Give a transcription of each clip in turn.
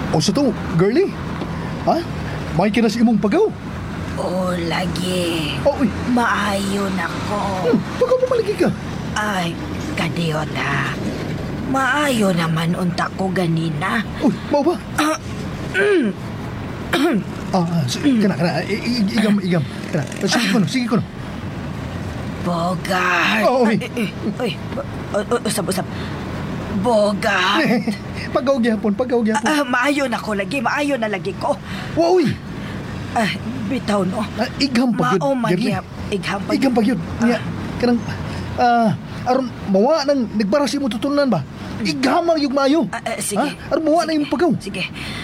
O sa to, girly? Ha? May kinas imong pagaw? O lagi. Oh, uy. Maayo na ko. Pagaw mo malagi ka. Ay, kadiyot ha. Maayo naman unta ko ganina. Uy, mau ba? Kana. Igam. Kana. Sige ko no. Bogart. Oh, uy. Uy, usap. Bogart. Pagaw gyapon. Maayo na ko lagi. Maayo na lagi ko. Wow, uy. Bitaw no. Igam pagyud. Mao magyap. Igham pa. Igam pagyud. Nya, kanang aron mawa nang nagbaras imo tutunan ba? Ighamang yung mayo. Sige. Aron mawa na yung pagaw. Sige.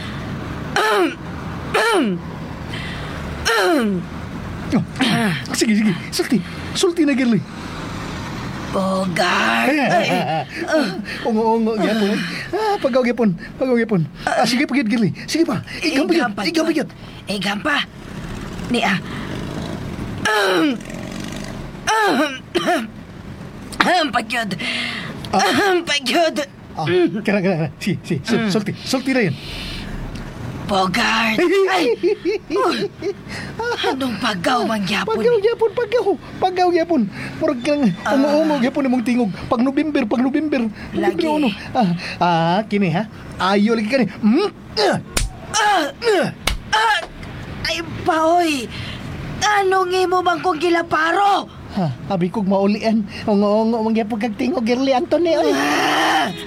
Sige. Sulti na girly. Bogart. Ungo gyapon. Pagaw gyapon. Sige pagyud girly. Sige pa. Igam pagyud. Igham pa. Niya. Pagyod. Pagyod. Kana. Sulti na yan. Bogart. Ay. Anong pagaw man gyapon? Pagaw gyapon. Murag kang ungo gyapon imong tingog. Pag November. Lagi. Ano? Kini ha. Ayo lagi kani. Ay, paoy. Anong imo bang kong gilaparo? Abi kog maulian. Ungo man gyapon kag tingog girly Anthony.